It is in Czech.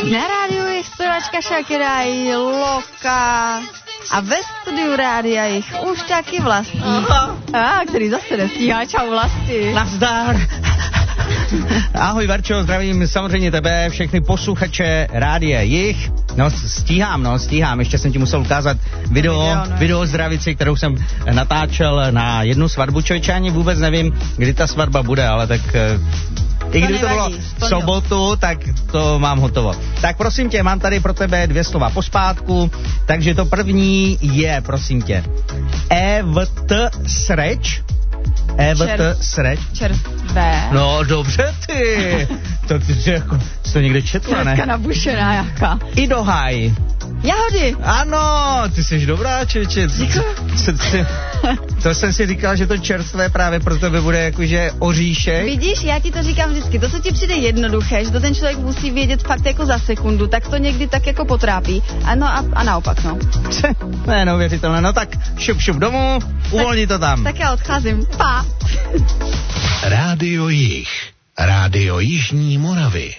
Na rádiu je zpěvačka Shakira i Loka. A ve studiu rádia jich už taky vlastní. Který zase nestíhá. Čau Vlasti. Nazdar. Ahoj Verčo, zdravím samozřejmě tebe, všechny posluchače rádia jich. No stíhám, ještě jsem ti musel ukázat video zdravici, kterou jsem natáčel na jednu svatbu, člověče, ani vůbec nevím, kdy ta svatba bude, ale tak i kdyby to bylo v sobotu, tak to mám hotovo. Tak prosím tě, mám tady pro tebe 2 slova pospátku, takže to první je, prosím tě, EVT sreč. Čerstvé. No dobře ty. To ty jako, jsi to někde četla, ne? Dneska nabušená jaká. I dohaj. Jahody. Ano, ty jsi dobrá, čeče. To jsem si říkal, že to čerstvé právě pro tebe bude jakože oříšek. Vidíš, já ti to říkám vždycky, to, co ti přijde jednoduché, že to ten člověk musí vědět fakt jako za sekundu, tak to někdy tak jako potrápí. Ano a naopak, no. Ne, neuvěřitelné, no tak šup domů, uvolni to tam. Tak já odcházím, pa. Rádio Jih, Rádio Jižní Moravy.